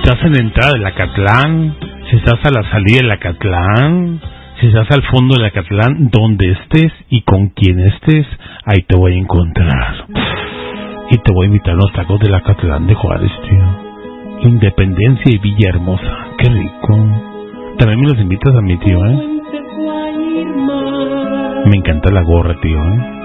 estás en la entrada del Acatlán, si estás a la salida del Acatlán, si estás al fondo del Acatlán, donde estés y con quien estés, ahí te voy a encontrar. Y te voy a invitar a los tacos del Acatlán de Juárez, tío. Independencia y Villahermosa, qué rico. También me los invitas a mi tío, ¿eh? Me encanta la gorra, tío, ¿eh?